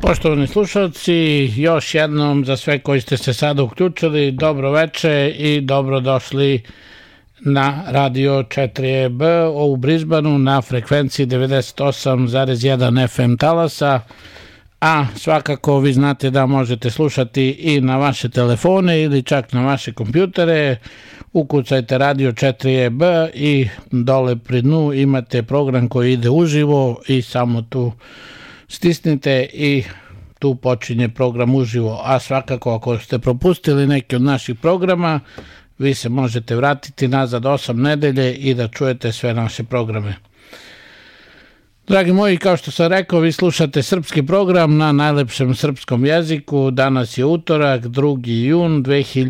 Poštovani slušalci, još jednom za sve koji ste se sada uključili, dobro veče i dobrodošli na Radio 4EB u Brisbaneu na frekvenciji 98,1 FM talasa, a svakako vi znate da možete slušati i na vaše telefone ili čak na vaše kompjutere. Ukucajte Radio 4EB i dole pri dnu imate program koji ide uživo i samo tu stisnite i tu počinje program uživo, a svakako ako ste propustili neki od naših programa, vi se možete vratiti nazad 8 nedelje i da čujete sve naše programe. Dragi moji, kao što sam rekao, vi slušate srpski program na najlepšem srpskom jeziku. Danas je utorak, 2. jun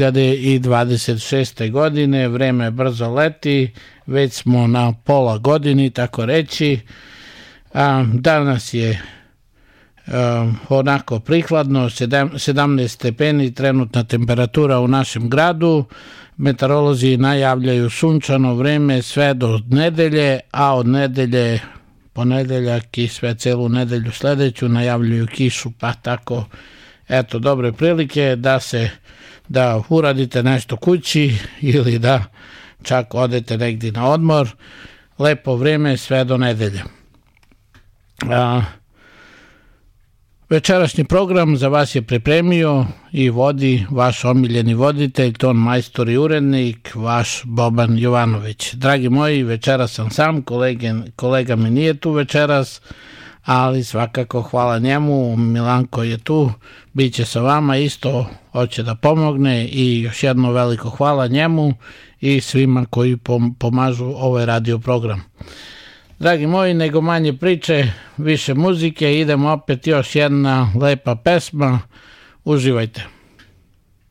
2026. godine, vreme brzo leti, već smo na pola godini, tako reći. Danas je onako prihladno, 17 stepeni trenutna temperatura u našem gradu. Meteorolozi najavljaju sunčano vreme sve do nedelje, a od nedelje, ponedeljak i sve celu nedelju sledeću najavljuju kišu, pa tako eto dobre prilike da uradite nešto kući ili da čak odete negdje na odmor. Lepo vreme sve do nedelje. Večerašnji program za vas je pripremio i vodi vaš omiljeni voditelj, ton majstor i urednik, vaš Boban Jovanović. Dragi moji, večeras sam sam, kolega mi nije tu večeras, ali svakako hvala njemu, Milanko je tu, bit će sa vama isto, hoće da pomogne i još jedno veliko hvala njemu i svima koji pomažu ovaj radio program. Dragi moji, nego manje priče, više muzike, idemo opet još jedna lepa pesma, uživajte.